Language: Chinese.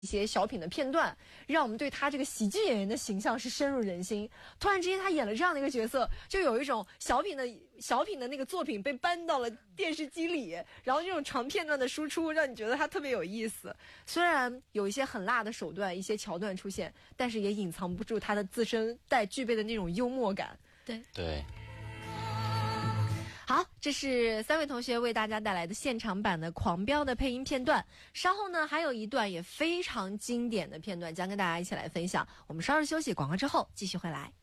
一些小品的片段，让我们对他这个喜剧演员的形象是深入人心。突然之间，他演了这样的一个角色，就有一种小品的那个作品被搬到了电视机里，然后这种长片段的输出，让你觉得他特别有意思。虽然有一些很辣的手段、一些桥段出现，但是也隐藏不住他的自身具备的那种幽默感。 对。 好，这是3位同学为大家带来的现场版的《狂飙》的配音片段。稍后呢，还有一段也非常经典的片段，将跟大家一起来分享。我们稍事休息，广告之后继续回来。